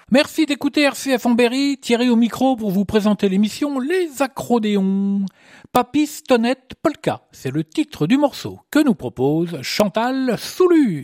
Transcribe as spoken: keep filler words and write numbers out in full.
Merci d'écouter R C F en Berry, Thierry au micro pour vous présenter l'émission Les Accrodéons. Papis Tonnette Polka, c'est le titre du morceau que nous propose Chantal Soulu.